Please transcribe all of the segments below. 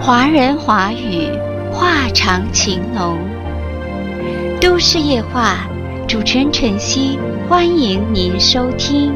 华人华语，话长情浓。都市夜话，主持人晨曦，欢迎您收听。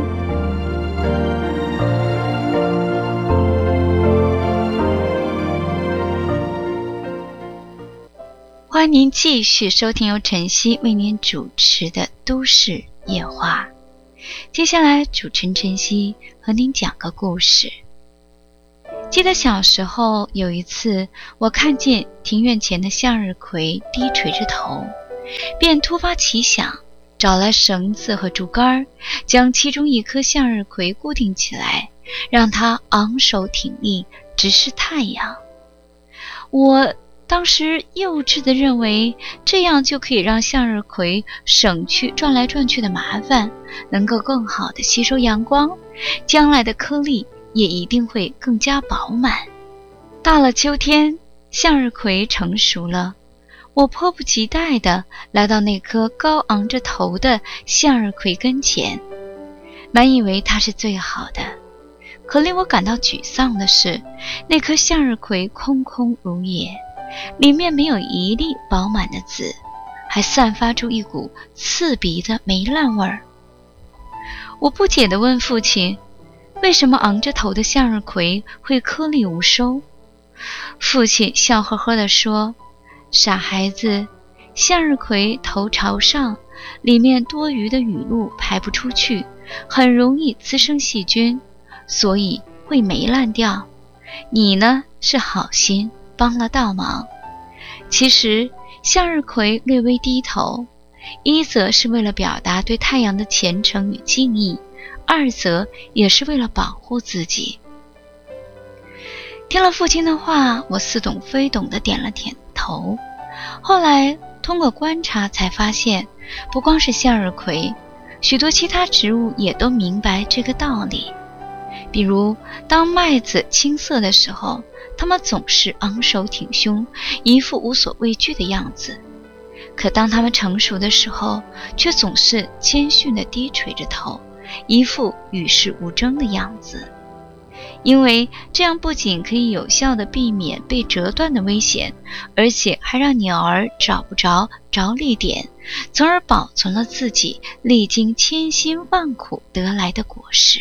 欢迎您继续收听由晨曦为您主持的都市夜话。接下来主持人晨曦和您讲个故事。记得小时候有一次，我看见庭院前的向日葵低垂着头，便突发奇想，找来绳子和竹竿，将其中一颗向日葵固定起来，让它昂首挺立，直视太阳。我当时幼稚地认为，这样就可以让向日葵省去转来转去的麻烦，能够更好地吸收阳光，将来的颗粒也一定会更加饱满。到了秋天，向日葵成熟了，我迫不及待地来到那颗高昂着头的向日葵跟前，满以为它是最好的。可令我感到沮丧的是，那颗向日葵空空如也，里面没有一粒饱满的籽，还散发出一股刺鼻的霉烂味儿。我不解地问父亲，为什么昂着头的向日葵会颗粒无收？父亲笑呵呵地说，傻孩子，向日葵头朝上，里面多余的雨露排不出去，很容易滋生细菌，所以会霉烂掉。你呢，是好心帮了倒忙。其实向日葵略微低头，一则是为了表达对太阳的虔诚与敬意，二则也是为了保护自己。听了父亲的话，我似懂非懂地点了点头。后来通过观察才发现，不光是向日葵，许多其他植物也都明白这个道理。比如当麦子青涩的时候，它们总是昂首挺胸，一副无所畏惧的样子，可当它们成熟的时候，却总是谦逊地低垂着头，一副与世无争的样子。因为这样不仅可以有效地避免被折断的危险，而且还让鸟儿找不着着力点，从而保存了自己历经千辛万苦得来的果实。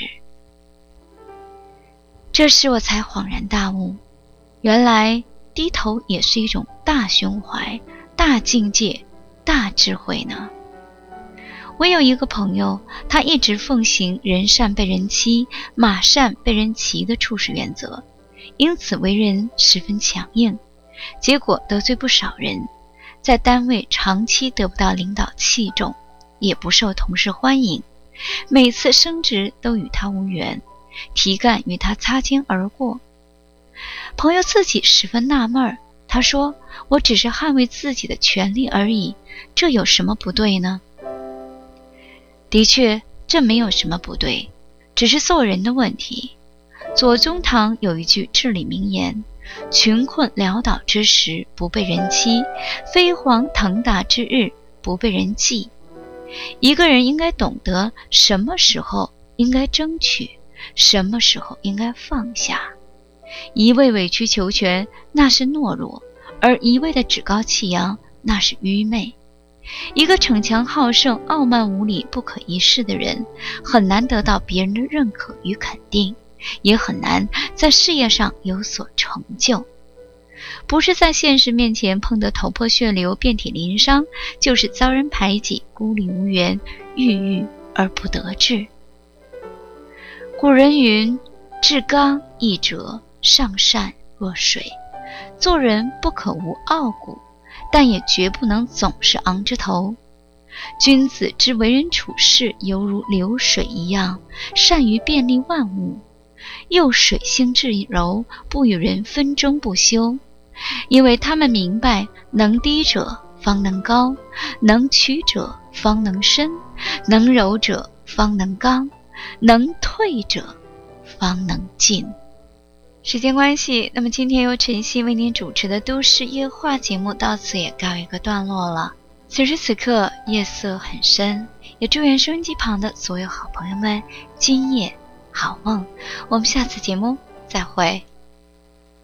这时我才恍然大悟，原来低头也是一种大胸怀、大境界、大智慧呢。我有一个朋友，他一直奉行人善被人欺，马善被人骑的处事原则，因此为人十分强硬，结果得罪不少人，在单位长期得不到领导器重，也不受同事欢迎，每次升职都与他无缘，提干与他擦肩而过。朋友自己十分纳闷，他说，我只是捍卫自己的权利而已，这有什么不对呢？的确，这没有什么不对，只是做人的问题。左宗棠有一句至理名言，穷困潦倒之时不被人欺，飞黄腾达之日不被人忌。一个人应该懂得什么时候应该争取，什么时候应该放下。一味委曲求全，那是懦弱，而一味的趾高气扬，那是愚昧。一个逞强好胜、傲慢无礼、不可一世的人，很难得到别人的认可与肯定，也很难在事业上有所成就。不是在现实面前碰得头破血流、遍体鳞伤，就是遭人排挤、孤立无援、郁郁而不得志。古人云，至刚毅者上善若水，做人不可无傲骨，但也绝不能总是昂着头。君子之为人处事犹如流水一样，善于便利万物，又水性至柔，不与人纷争不休。因为他们明白，能低者方能高，能曲者方能伸，能柔者方能刚，能退者方能进。时间关系，那么今天由晨曦为您主持的都市夜话节目到此也告一个段落了。此时此刻夜色很深，也祝愿收音机旁的所有好朋友们今夜好梦。我们下次节目再会。